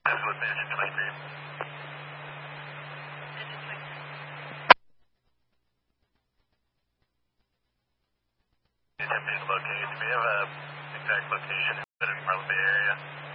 That's with Engine 23. Attempting to locate. Do we have a exact location in the Bay Area?